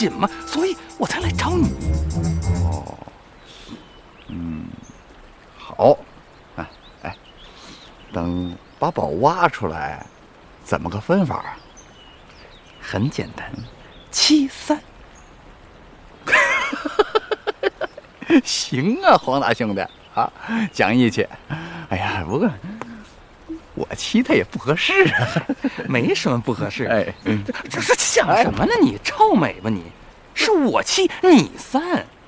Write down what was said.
紧嘛，所以我才来找你。 哦，好，哎，等把宝挖出来，怎么个分法啊？ 很简单，7-3。 行啊，黄大兄弟啊，讲义气。哎呀，不过我妻他也不合适啊。 没什么不合适。 哎， 这是想什么呢你？臭美吧你？是我7你3。